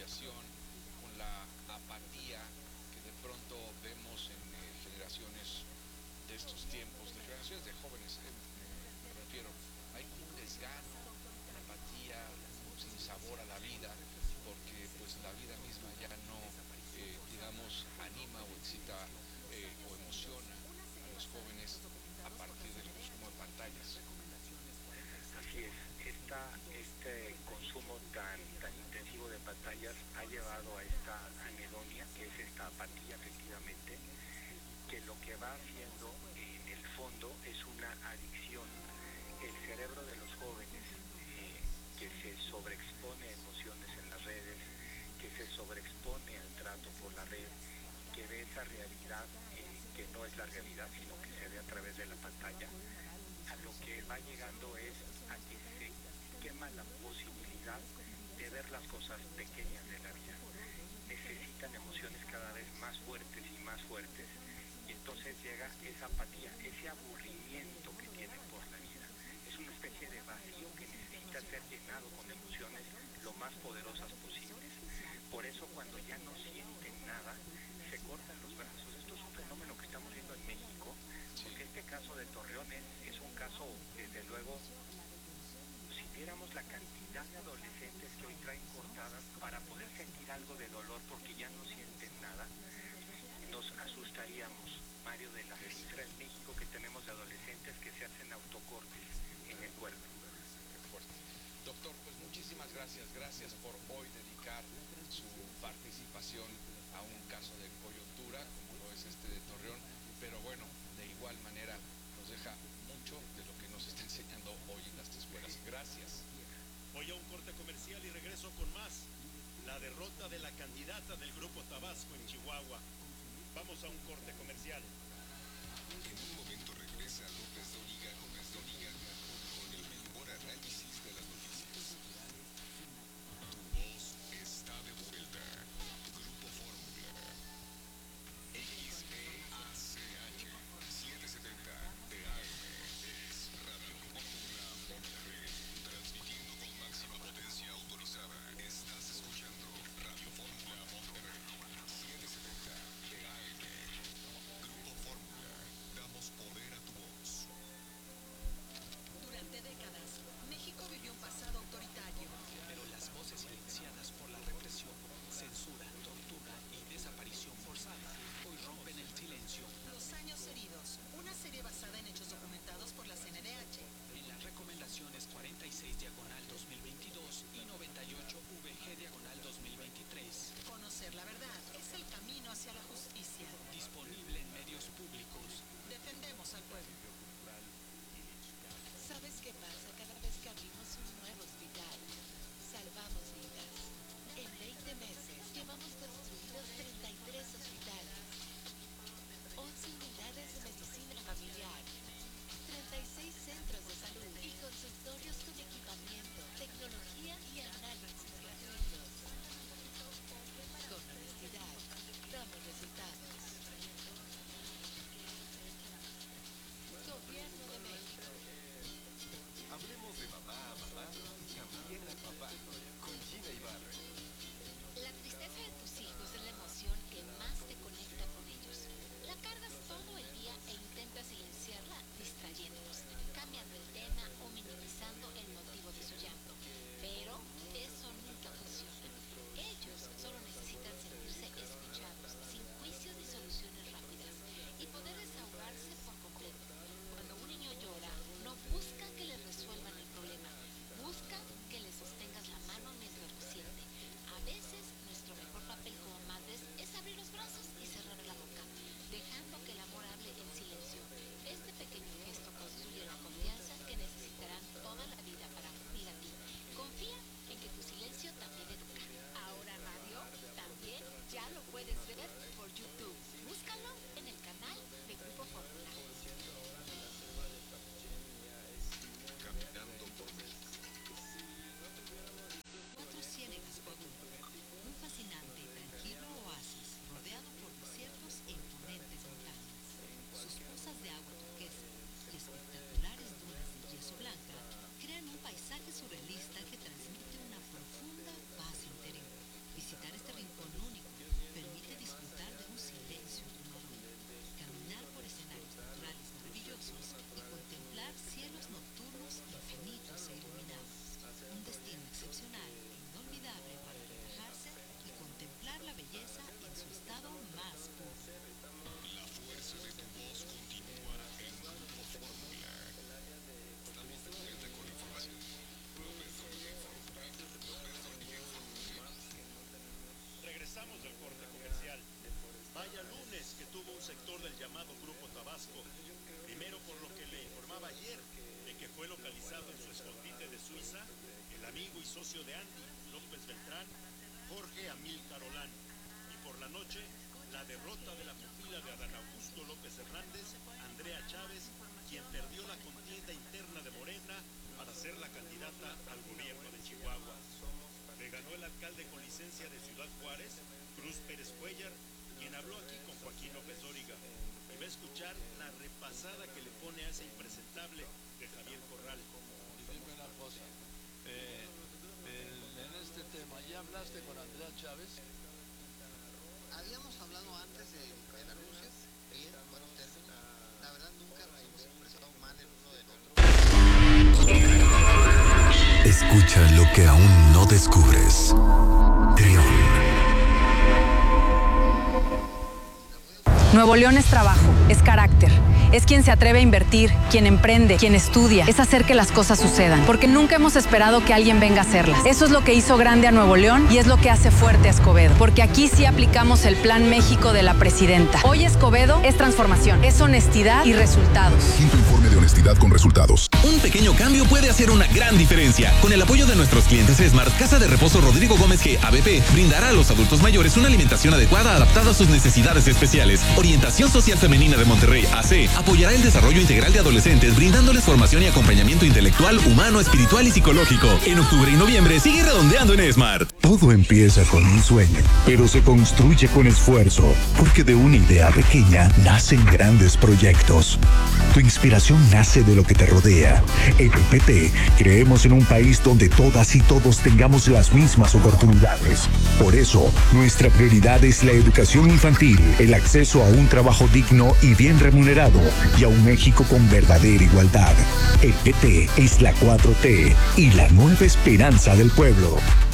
asociación con la apatía que de pronto vemos en generaciones de estos tiempos, de generaciones de jóvenes, me refiero. Hay como un desgano, una apatía, un sinsabor a la vida, porque pues la vida misma ya no, digamos, anima o excita o emociona a los jóvenes a partir del consumo de pantallas. Así es, este consumo tan intensivo de pantallas ha llevado a esta anedonia, que es esta apatía efectivamente, que lo que va haciendo en el fondo es una adicción. El cerebro de los jóvenes, que se sobreexpone a emociones en las redes, que se sobreexpone al trato por la red y que ve esa realidad, que no es la realidad, sino que se ve a través de la pantalla, a lo que va llegando es a que se quema la posibilidad de ver las cosas pequeñas de la vida. Necesitan emociones cada vez más fuertes, y entonces llega esa apatía, ese aburrimiento que tienen por la vida. Es una especie de vacío que necesita ser llenado con emociones lo más poderosas posibles. Por eso cuando ya no sienten nada, se cortan los brazos. Esto es un fenómeno que estamos viendo en México, Sí, porque este caso de Torreón es un caso, desde luego, si viéramos la cantidad de adolescentes que hoy traen cortadas para poder sentir algo de dolor porque ya no sienten nada, nos asustaríamos, Mario, de la es cifra en México que tenemos de adolescentes que se hacen autocortes en el cuerpo. qué fuerte. Doctor, pues muchísimas gracias. Gracias por hoy dedicar su participación a un caso de coyuntura, como lo es este de Torreón, pero bueno, de igual manera nos deja mucho de lo que nos está enseñando hoy en las escuelas. Gracias. Voy a un corte comercial y regreso con más. La derrota de la candidata del Grupo Tabasco en Chihuahua. Vamos a un corte comercial. En un momento regresa López Dóriga, con el mejor análisis de las noticias. Tu voz está de vuelta. Grupo Fórmula. XEACH 770 AM es Radio Fórmula Monterrey. Transmitiendo con máxima potencia autorizada. Estás escuchando Radio Fórmula Monterrey 770 AM. Grupo Fórmula. Damos poder a Tabasco. Primero, por lo que le informaba ayer, de que fue localizado en su escondite de Suiza el amigo y socio de Andy, López Beltrán, Jorge Amílcar Olán. Y por la noche, la derrota de la pupila de Adán Augusto López Hernández, Andrea Chávez, quien perdió la contienda interna de Morena para ser la candidata al gobierno de Chihuahua. Le ganó el alcalde con licencia de Ciudad Juárez, Cruz Pérez Cuellar, quien habló aquí con Joaquín López Dóriga. Y va a escuchar la repasada que le pone a ese impresentable de Javier Corral. Dime una cosa, en este tema, ¿ya hablaste con Andrea Chávez? Habíamos hablado antes de anuncios, bien, buenos términos. La verdad nunca nos hemos expresado mal el uno del otro. Escucha lo que aún no descubres. Trión. Nuevo León es trabajo, es carácter, es quien se atreve a invertir, quien emprende, quien estudia, es hacer que las cosas sucedan, porque nunca hemos esperado que alguien venga a hacerlas. Eso es lo que hizo grande a Nuevo León y es lo que hace fuerte a Escobedo, porque aquí sí aplicamos el Plan México de la presidenta. Hoy Escobedo es transformación, es honestidad y resultados. Quinto informe de honestidad con resultados. Un pequeño cambio puede hacer una gran diferencia. Con el apoyo de nuestros clientes Smart, Casa de Reposo Rodrigo Gómez G. ABP brindará a los adultos mayores una alimentación adecuada adaptada a sus necesidades especiales. Orientación Social Femenina de Monterrey, AC, apoyará el desarrollo integral de adolescentes, brindándoles formación y acompañamiento intelectual, humano, espiritual y psicológico. En octubre y noviembre sigue redondeando en Smart. Todo empieza con un sueño, pero se construye con esfuerzo, porque de una idea pequeña nacen grandes proyectos. Tu inspiración nace de lo que te rodea. En el PT creemos en un país donde todas y todos tengamos las mismas oportunidades. Por eso, nuestra prioridad es la educación infantil, el acceso a un trabajo digno y bien remunerado y a un México con verdadera igualdad. El PT es la 4T y la nueva esperanza del pueblo.